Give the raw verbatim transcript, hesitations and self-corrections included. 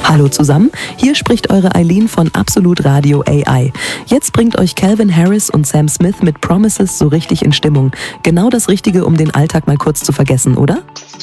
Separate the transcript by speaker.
Speaker 1: Hallo zusammen, hier spricht eure Eileen von Absolut Radio A I. Jetzt bringt euch Calvin Harris und Sam Smith mit Promises so richtig in Stimmung. Genau das Richtige, um den Alltag mal kurz zu vergessen, oder?